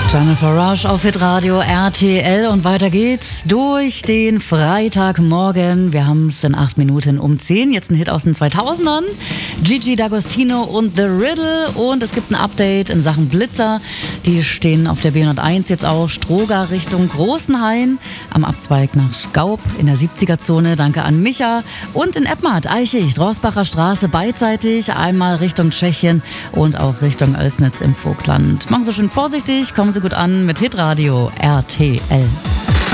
Jennifer Rush auf Hitradio RTL und weiter geht's durch den Freitagmorgen. Wir haben es in 8 Minuten um 10. Jetzt ein Hit aus den 2000ern. Gigi D'Agostino und The Riddle. Und es gibt ein Update in Sachen Blitzer. Die stehen auf der B101 jetzt auch Stroger Richtung Großenhain. Am Abzweig nach Schaub in der 70er-Zone. Danke an Micha. Und in Eppmart, Eichig, Drossbacher Straße beidseitig. Einmal Richtung Tschechien und auch Richtung Oelsnitz im Vogtland. Machen Sie schön vorsichtig, kommen Sie gut an mit Hitradio RTL.